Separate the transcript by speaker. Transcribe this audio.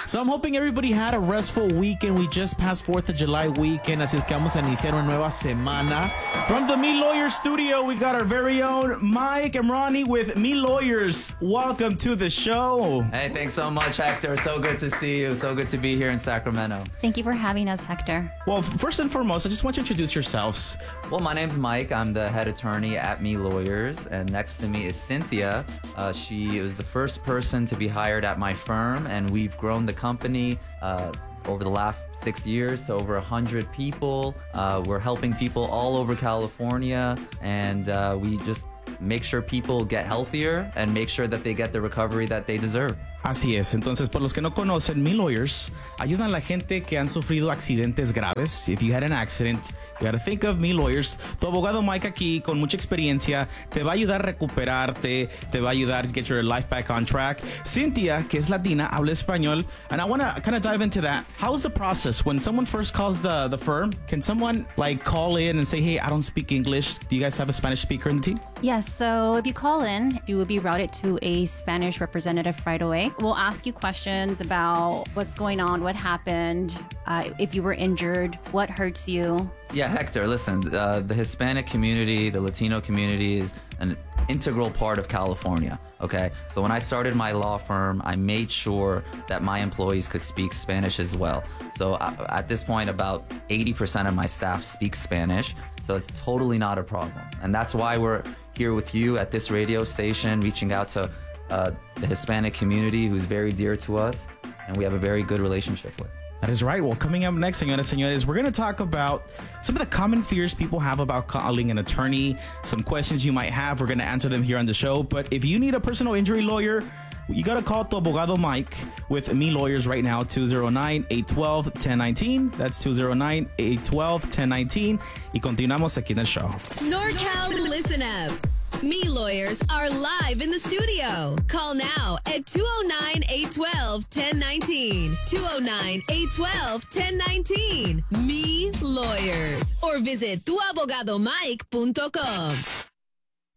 Speaker 1: So I'm hoping everybody had a restful weekend. We just passed 4th of July weekend, así es que vamos a iniciar una nueva semana. From the Me Lawyers studio, we got our very own Mike and Ronnie with Me Lawyers. Welcome to the show.
Speaker 2: Hey, thanks so much, Hector. So good to see you. So good to be here in Sacramento.
Speaker 3: Thank you for having us, Hector.
Speaker 1: Well, first and foremost, I just want you to introduce yourselves.
Speaker 2: Well, my name's Mike. I'm the head attorney at Me Lawyers, and next to me is Cynthia. She was the first person to be hired at my firm, and we've grown the company over the last 6 years to over 100 people. We're helping people all over California, and we just make sure people get healthier and make sure that they get the recovery that they deserve.
Speaker 1: Así es. Entonces, por los que no conocen, Me Lawyers ayudan a la gente que han sufrido accidentes graves. If you had an accident, you gotta think of Me Lawyers. Tu abogado Mike aquí, con mucha experiencia, te va a ayudar a recuperarte, te va a ayudar to get your life back on track. Cynthia, que es latina, habla español, and I want to kind of dive into that. How is the process when someone first calls the firm? Can someone like call in and say, hey, I don't speak English. Do you guys have a Spanish speaker in the team?
Speaker 3: Yes, so if you call in, you will be routed to a Spanish representative right away. We'll ask you questions about what's going on, what happened, if you were injured, what hurts you.
Speaker 2: Yeah, Hector, listen, the Hispanic community, the Latino community is an integral part of California, okay? So when I started my law firm, I made sure that my employees could speak Spanish as well. So at this point, about 80% of my staff speak Spanish, so it's totally not a problem. And that's why we're here with you at this radio station, reaching out to the Hispanic community who's very dear to us, and we have a very good relationship with.
Speaker 1: That is right. Well, coming up next, señoras and señores, we're going to talk about some of the common fears people have about calling an attorney, some questions you might have. We're going to answer them here on the show. But if you need a personal injury lawyer, you got to call tu abogado Mike with Me Lawyers right now, 209-812-1019. That's 209-812-1019. Y continuamos aquí en el show.
Speaker 4: NorCal, listen up. Me Lawyers are live in the studio. Call now at 209-812-1019. 209-812-1019. Me Lawyers. Or visit tuabogadomike.com.